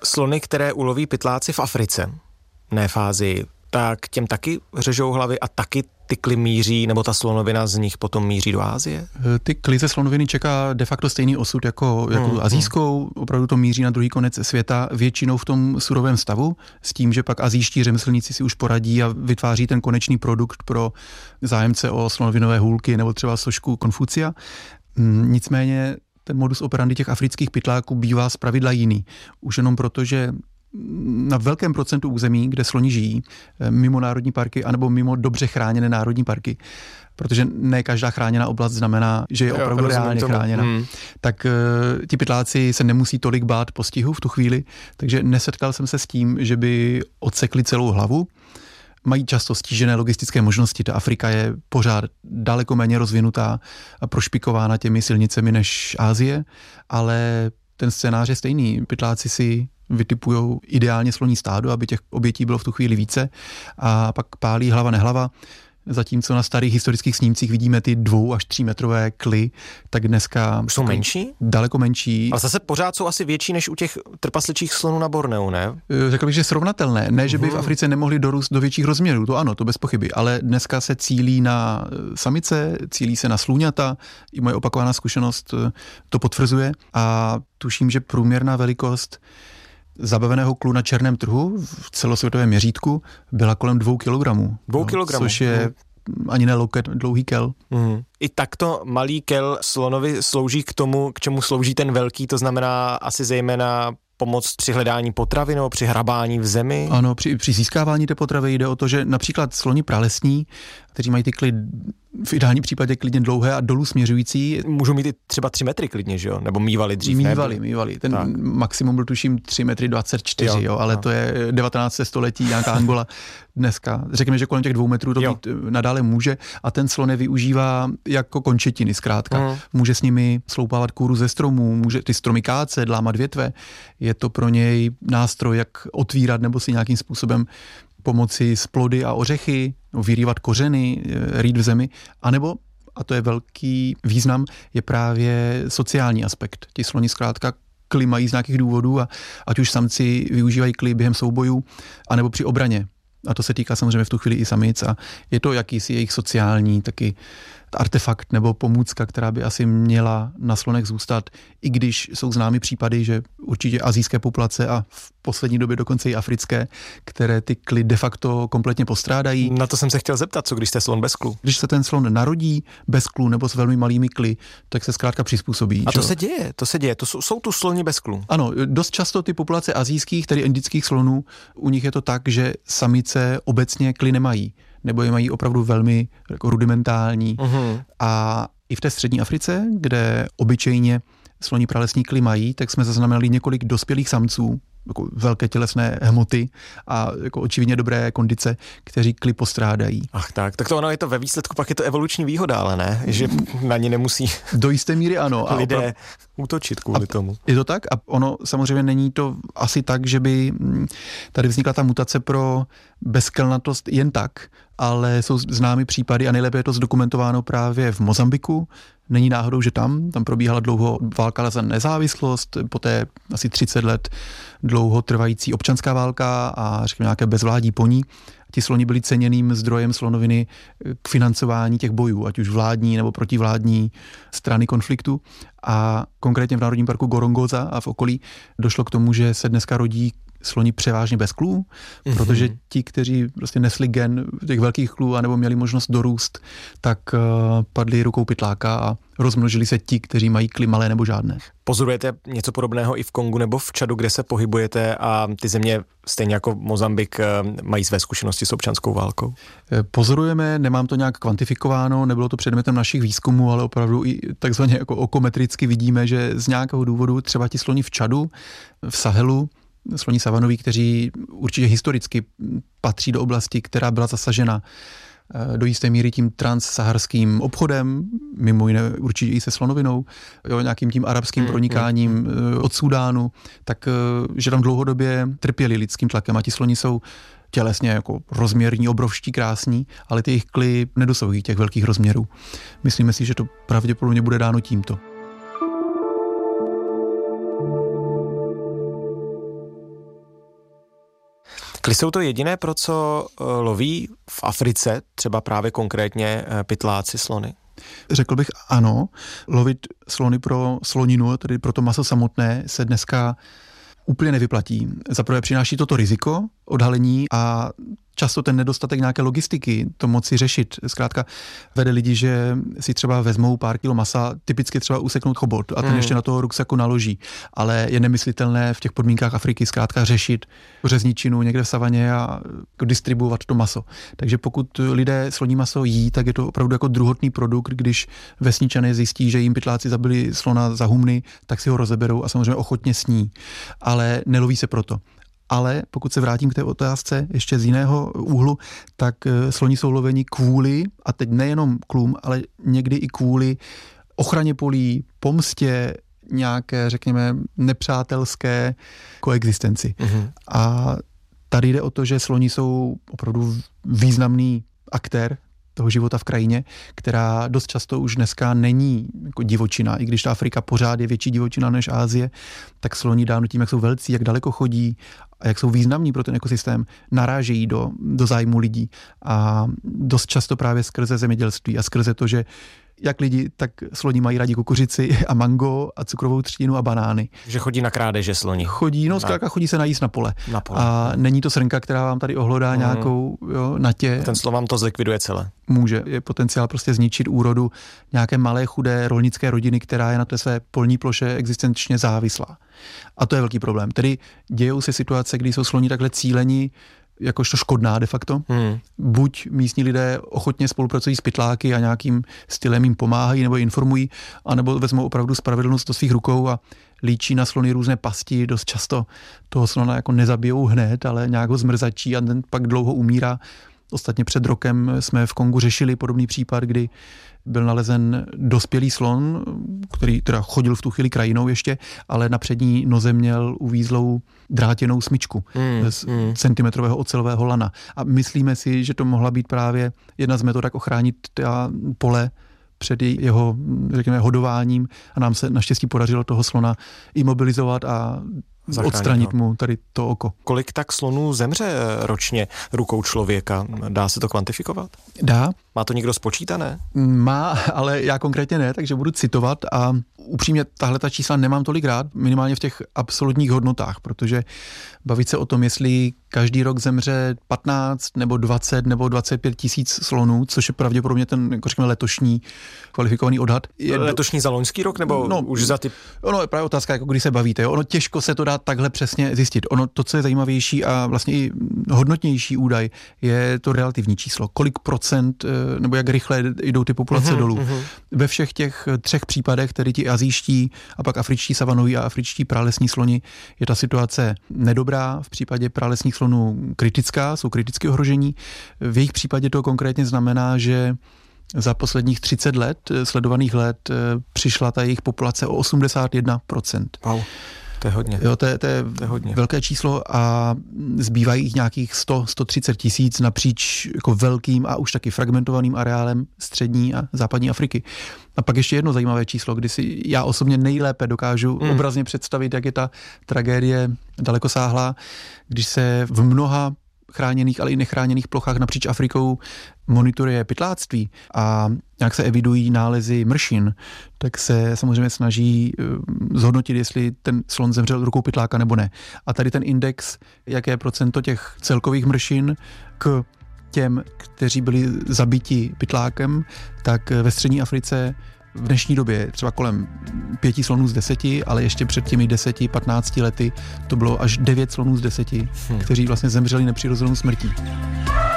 Slony, které uloví pytláci v Africe, ne v Ázii, tak těm taky řežou hlavy a taky ty kly míří, nebo ta slonovina z nich potom míří do Asie? Ty kly ze slonoviny čeká de facto stejný osud jako asijskou, opravdu to míří na druhý konec světa, většinou v tom surovém stavu, s tím, že pak asijští řemeslníci si už poradí a vytváří ten konečný produkt pro zájemce o slonovinové hůlky nebo třeba sošku Konfucia. Nicméně ten modus operandi těch afrických pytláků bývá zpravidla jiný. Už jenom proto, že na velkém procentu území, kde sloni žijí, mimo národní parky anebo mimo dobře chráněné národní parky, protože ne každá chráněná oblast znamená, že je opravdu reálně chráněna, tak ti pytláci se nemusí tolik bát postihu v tu chvíli, takže nesetkal jsem se s tím, že by odsekli celou hlavu. Mají často stížené logistické možnosti. Ta Afrika je pořád daleko méně rozvinutá a prošpikována těmi silnicemi než Asie, ale ten scénář je stejný. Pytláci si vytipujou ideálně sloní stádo, aby těch obětí bylo v tu chvíli více a pak pálí hlava nehlava. Zatímco na starých historických snímcích vidíme ty 2 až 3 metrové kly, tak dneska jsou menší? Daleko menší. Ale zase pořád jsou asi větší než u těch trpasličích slonů na Borneu, ne? Řekl bych, že srovnatelné. Ne, že by v Africe nemohli dorůst do větších rozměrů, to ano, to bez pochyby, ale dneska se cílí na samice, cílí se na slůňata, i moje opakovaná zkušenost to potvrzuje a tuším, že průměrná velikost zabaveného klu na černém trhu v celosvětovém měřítku byla kolem 2 kilogramů. 2 kilogramů. Což je ani ne loket, dlouhý kel. I takto malý kel slonovi slouží k tomu, k čemu slouží ten velký, to znamená asi zejména pomoc při hledání potravy nebo při hrabání v zemi? Ano, při získávání té potravy jde o to, že například sloni pralesní, kteří mají ty kly v ideálním případě klidně dlouhé a dolů směřující. Můžou mít i třeba 3 metry klidně, že jo? Nebo mívali dřív, Mívali. Ten tak. Maximum byl tuším 3 metry 24, jo, ale to je 19. století, nějaká Angola dneska. Řekněme, že kolem těch 2 metrů to být nadále může a ten slon je využívá jako končetiny zkrátka. Může s nimi sloupávat kůru ze stromů, může ty stromy kácet, lámat větve. Je to pro něj nástroj, jak otvírat nebo si nějakým způsobem pomoci s plody a ořechy, vyrývat kořeny, rýt v zemi, anebo, a to je velký význam, je právě sociální aspekt. Ti sloni zkrátka kly mají z nějakých důvodů a ať už samci využívají kly během soubojů, anebo při obraně. A to se týká samozřejmě v tu chvíli i samic a je to jakýsi jejich sociální taky artefakt nebo pomůcka, která by asi měla na slonech zůstat, i když jsou známy případy, že určitě asijské populace a v poslední době dokonce i africké, které ty kly de facto kompletně postrádají. Na to jsem se chtěl zeptat, co když jste slon bez klu? Když se ten slon narodí bez klu nebo s velmi malými kly, tak se zkrátka přizpůsobí. A to se děje, to jsou tu sloni bez klu. Ano, dost často ty populace asijských, tedy indických slonů, u nich je to tak, že samice obecně kly nemají, nebo je mají opravdu velmi jako rudimentální. A i v té střední Africe, kde obyčejně sloní pralesní kly mají, tak jsme zaznamenali několik dospělých samců, jako velké tělesné hmoty a jako očividně dobré kondice, kteří kly postrádají. Ach tak to ono je to ve výsledku, pak je to evoluční výhoda, ale ne, že na ně nemusí do jisté míry ano. Lidé útočit kvůli tomu. Je to tak? A ono samozřejmě není to asi tak, že by tady vznikla ta mutace pro bezkelnatost jen tak, ale jsou známy případy a nejlépe je to zdokumentováno právě v Mozambiku. Není náhodou, že tam probíhala dlouho válka za nezávislost, poté asi 30 let dlouho trvající občanská válka a řekněme nějaké bezvládí po ní. Ti sloni byli ceněným zdrojem slonoviny k financování těch bojů, ať už vládní nebo protivládní strany konfliktu. A konkrétně v Národním parku Gorongosa a v okolí došlo k tomu, že se dneska rodí sloni převážně bez klů, protože ti, kteří prostě nesli gen těch velkých klů anebo měli možnost dorůst, tak padli rukou pytláka a rozmnožili se ti, kteří mají kly malé nebo žádné. Pozorujete něco podobného i v Kongu nebo v Čadu, kde se pohybujete a ty země, stejně jako Mozambik, mají své zkušenosti s občanskou válkou? Pozorujeme, nemám to nějak kvantifikováno, nebylo to předmětem našich výzkumů, ale opravdu i takzvaně jako okometricky vidíme, že z nějakého důvodu třeba ti sloni v Čadu, v Sahelu, sloni savanoví, kteří určitě historicky patří do oblasti, která byla zasažena do jisté míry tím transsaharským obchodem, mimo jiné určitě i se slonovinou, nějakým tím arabským pronikáním od Súdánu, tak že tam dlouhodobě trpěli lidským tlakem a ti sloni jsou tělesně jako rozměrní, obrovští, krásní, ale ty jejich kly nedosahují těch velkých rozměrů. Myslíme si, že to pravděpodobně bude dáno tímto. Řekli, jsou to jediné, pro co loví v Africe, třeba právě konkrétně pytláci slony? Řekl bych ano. Lovit slony pro sloninu, tedy pro to maso samotné, se dneska úplně nevyplatí. Zaprvé přináší toto riziko odhalení a často ten nedostatek nějaké logistiky to moci řešit. Zkrátka vede lidi, že si třeba vezmou pár kilo masa, typicky třeba useknout chobot a ten ještě na toho ruksaku naloží. Ale je nemyslitelné v těch podmínkách Afriky zkrátka řešit řezničinu někde v savaně a distribuovat to maso. Takže pokud lidé sloní maso jí, tak je to opravdu jako druhotný produkt, když vesničané zjistí, že jim pytláci zabili slona za humny, tak si ho rozeberou a samozřejmě ochotně sní. Ale neloví se proto. Ale pokud se vrátím k té otázce ještě z jiného úhlu, tak sloni jsou loveni kvůli, a teď nejenom klům, ale někdy i kvůli ochraně polí, pomstě, nějaké, řekněme, nepřátelské koexistenci. A tady jde o to, že sloni jsou opravdu významný aktér toho života v krajině, která dost často už dneska není jako divočina. I když ta Afrika pořád je větší divočina než Asie, tak sloni dávno tím, jak jsou velcí, jak daleko chodí a jak jsou významní pro ten ekosystém, narážejí do zájmu lidí. A dost často právě skrze zemědělství a skrze to, že jak lidi, tak sloni mají rádi kukuřici a mango a cukrovou třtinu a banány. Že chodí na krádeže sloni. Chodí se najíst na pole. A není to srnka, která vám tady ohlodá nějakou natě. Ten slon vám to zlikviduje celé. Může. Je potenciál prostě zničit úrodu nějaké malé chudé rolnické rodiny, která je na té své polní ploše existenčně závislá. A to je velký problém. Tedy dějou se situace, kdy jsou sloni takhle cíleni jakožto škodná de facto. Buď místní lidé ochotně spolupracují s pytláky a nějakým stylem jim pomáhají nebo informují, anebo vezmou opravdu spravedlnost do svých rukou a líčí na slony různé pasti. Dost často toho slona jako nezabijou hned, ale nějak ho zmrzačí a ten pak dlouho umírá. Ostatně před rokem jsme v Kongu řešili podobný případ, kdy byl nalezen dospělý slon, který teda chodil v tu chvíli krajinou ještě, ale na přední noze měl uvízlou drátěnou smyčku z centimetrového ocelového lana. A myslíme si, že to mohla být právě jedna z metod, jak ochránit pole před jeho, řekněme, hodováním a nám se naštěstí podařilo toho slona imobilizovat a odstranit mu tady to oko. Kolik tak slonů zemře ročně rukou člověka? Dá se to kvantifikovat? Dá. Má to někdo spočítané? Má, ale já konkrétně ne, takže budu citovat a upřímně tahle ta čísla nemám tolik rád, minimálně v těch absolutních hodnotách, protože bavit se o tom, jestli každý rok zemře 15 nebo 20 nebo 25 tisíc slonů, což je pravděpodobně ten, jako řekněme, letošní kvalifikovaný odhad. Letošní za loňský rok nebo už za ty? Ono je právě otázka, jako když se bavíte. Jo? Ono těžko se to dá takhle přesně zjistit. Ono to, co je zajímavější a vlastně i hodnotnější údaj, je to relativní číslo. Kolik procent nebo jak rychle jdou ty populace dolů. Ve všech těch 3 případech, tedy ti asijští a pak afričtí savanoví a afričtí pralesní sloni, je ta situace nedobrá. V případě pralesních slonů kritická, jsou kriticky ohrožení. V jejich případě to konkrétně znamená, že za posledních 30 let, sledovaných let, přišla ta jejich populace o 81%. Wow. To je hodně. Jo, to je hodně. Velké číslo a zbývají jich nějakých 100-130 tisíc napříč jako velkým a už taky fragmentovaným areálem střední a západní Afriky. A pak ještě jedno zajímavé číslo, kdy si já osobně nejlépe dokážu obrazně představit, jak je ta tragédie dalekosáhlá, když se v mnoha chráněných, ale i nechráněných plochách napříč Afrikou monitoruje pytláctví a nějak se evidují nálezy mršin, tak se samozřejmě snaží zhodnotit, jestli ten slon zemřel rukou pytláka nebo ne. A tady ten index, jaké procento těch celkových mršin k těm, kteří byli zabiti pytlákem, tak ve střední Africe v dnešní době třeba kolem 5 slonů z 10, ale ještě před těmi 10-15 lety to bylo až 9 slonů z 10, kteří vlastně zemřeli nepřirozenou smrtí.